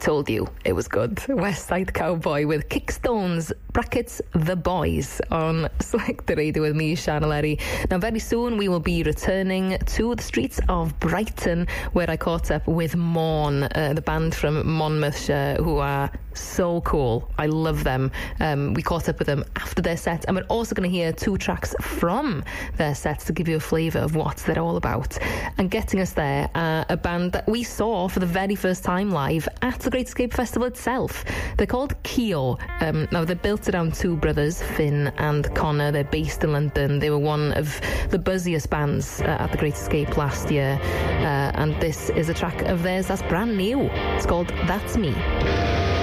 told you it was good. West Side Cowboy with Kickstones, brackets, The Boys, on Select the Radio with me, Sianna Lerry. Now, very soon we will be returning to the streets of Brighton, where I caught up with Morn, the band from Monmouthshire, who are so cool. I love them. We caught up with them after their set, and we're also going to hear 2 tracks from their sets to give you a flavour of what they're all about. And getting us there, a band that we saw for the very first time live at the Great Escape Festival itself. They're called Keo. Now, they're built around 2 brothers, Finn and Connor. They're based in London. They were one of the buzziest bands at the Great Escape last year, and this is a track of theirs that's brand new. It's called That's Me.